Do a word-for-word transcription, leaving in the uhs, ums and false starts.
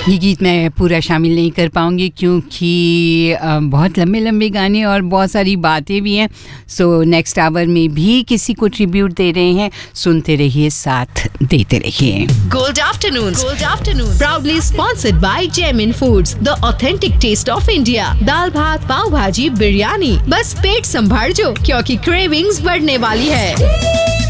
ये गीत मैं पूरा शामिल नहीं कर पाऊंगी क्योंकि बहुत लंबे लंबे गाने और बहुत सारी बातें भी हैं। सो नेक्स्ट आवर में भी किसी को ट्रिब्यूट दे रहे हैं। सुनते रहिए, साथ देते रहिए। Gold afternoon, gold afternoon proudly sponsored by जेमिन foods, the authentic taste of India. दाल भात, पाव भाजी, बिरयानी, बस पेट संभाल जो क्योंकि क्रेविंग्स बढ़ने वाली है।